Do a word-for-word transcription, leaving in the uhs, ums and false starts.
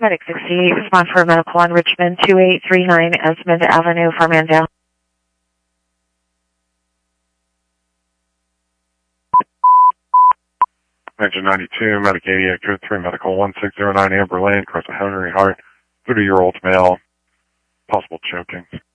Medic sixty-eight, respond for medical on Richmond, two eight three nine Esmond Avenue, Farmingdale. Engine ninety-two, Medic eighty-eight, code three, Medical one six zero nine Amber Lane, across a Henry Hart, thirty-year-old male, possible choking.